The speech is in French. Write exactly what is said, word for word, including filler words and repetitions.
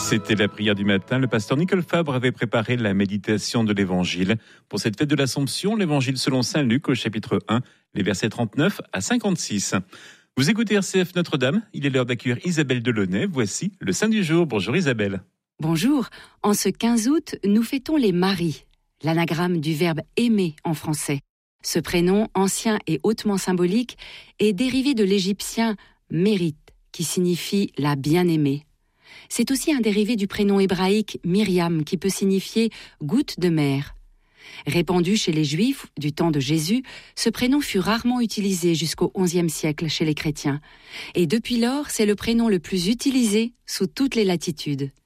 C'était la prière du matin. Le pasteur Nicole Fabre avait préparé la méditation de l'Évangile. Pour cette fête de l'Assomption, l'Évangile selon saint Luc au chapitre un, les versets trente-neuf à cinquante-six. Vous écoutez R C F Notre-Dame, il est l'heure d'accueillir Isabelle Delaunay. Voici le Saint du jour. Bonjour Isabelle. Bonjour. En ce quinze août, nous fêtons les Maries, l'anagramme du verbe aimer en français. Ce prénom, ancien et hautement symbolique, est dérivé de l'égyptien mérite, qui signifie la bien-aimée. C'est aussi un dérivé du prénom hébraïque Myriam, qui peut signifier goutte de mer. Répandu chez les Juifs du temps de Jésus, ce prénom fut rarement utilisé jusqu'au onzième siècle chez les chrétiens. Et depuis lors, c'est le prénom le plus utilisé sous toutes les latitudes.